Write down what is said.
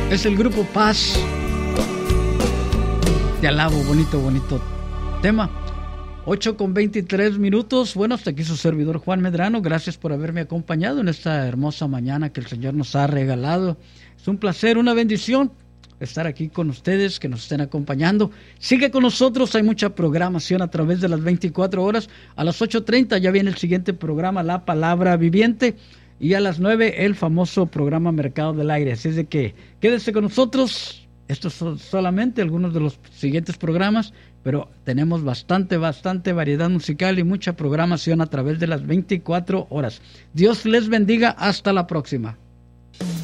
Es el grupo Paz. Te alabo, bonito tema. 8:23. Bueno, hasta aquí su servidor Juan Medrano. Gracias por haberme acompañado en esta hermosa mañana que el Señor nos ha regalado. Es un placer, una bendición estar aquí con ustedes, que nos estén acompañando. Sigue con nosotros, hay mucha programación a través de las 24 horas. A las 8:30 ya viene el siguiente programa, La Palabra Viviente. Y a las 9 el famoso programa Mercado del Aire. Así es de que quédese con nosotros. Estos son solamente algunos de los siguientes programas, pero tenemos bastante variedad musical y mucha programación a través de las 24 horas. Dios les bendiga. Hasta la próxima.